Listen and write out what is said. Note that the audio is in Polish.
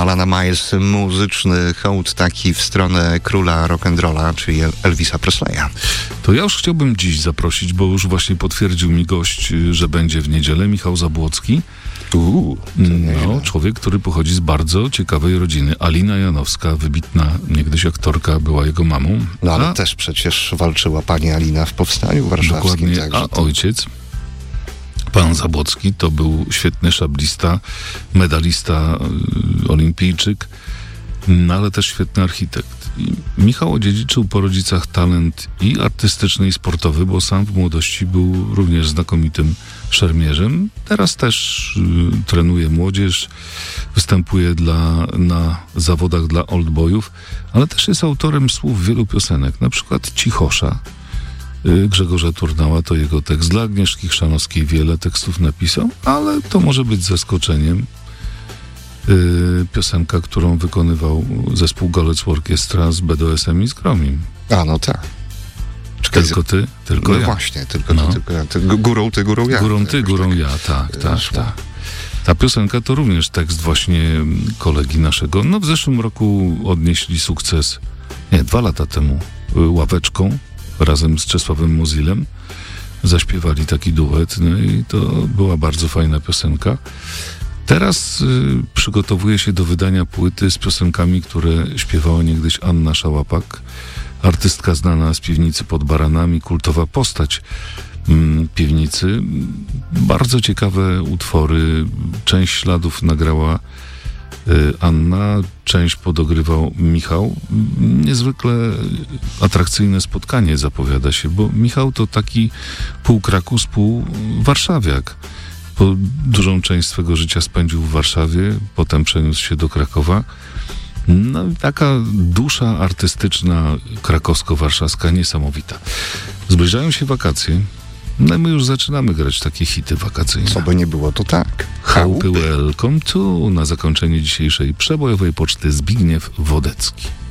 Alana Miles, muzyczny hołd taki w stronę króla rock'n'rolla, czyli Elvisa Presleya. To ja już chciałbym dziś zaprosić, bo już właśnie potwierdził mi gość, że będzie w niedzielę, Michał Zabłocki. Człowiek, który pochodzi z bardzo ciekawej rodziny. Alina Janowska, wybitna niegdyś aktorka, była jego mamą. No ale też przecież walczyła pani Alina w Powstaniu Warszawskim. Dokładnie, a ojciec, pan Zabłocki, to był świetny szablista, medalista, olimpijczyk, ale też świetny architekt. I Michał odziedziczył po rodzicach talent i artystyczny, i sportowy, bo sam w młodości był również znakomitym szermierzem. Teraz też trenuje młodzież, występuje na zawodach dla oldboyów, ale też jest autorem słów wielu piosenek, na przykład Cichosza Grzegorza Turnała, to jego tekst. Dla Agnieszki Chrzanowskiej wiele tekstów napisał, ale to może być zaskoczeniem. Piosenka, którą wykonywał zespół Golec Orkiestra z BDS-em i z Gromim. A, no tak. Czekaj, tylko ty, tylko no ja. Właśnie, tylko ty, tylko ja. Górą ty, górą ja. Górą ty, górą ja, tak. Ta piosenka to również tekst właśnie kolegi naszego. No w zeszłym roku odnieśli sukces, 2 lata temu, Ławeczką, razem z Czesławem Mozilem. Zaśpiewali taki duet, no i to była bardzo fajna piosenka. Teraz przygotowuje się do wydania płyty z piosenkami, które śpiewała niegdyś Anna Szałapak, artystka znana z Piwnicy pod Baranami, kultowa postać Piwnicy. Bardzo ciekawe utwory. Część śladów nagrała Anna, część podogrywał Michał. Niezwykle atrakcyjne spotkanie zapowiada się, bo Michał to taki pół Krakus, pół warszawiak. Bo dużą część swego życia spędził w Warszawie, potem przeniósł się do Krakowa. No i taka dusza artystyczna krakowsko-warszawska niesamowita. Zbliżają się wakacje. No i my już zaczynamy grać takie hity wakacyjne. Co by nie było, to tak. Chałupy Welcome to na zakończenie dzisiejszej przebojowej poczty Zbigniew Wodecki.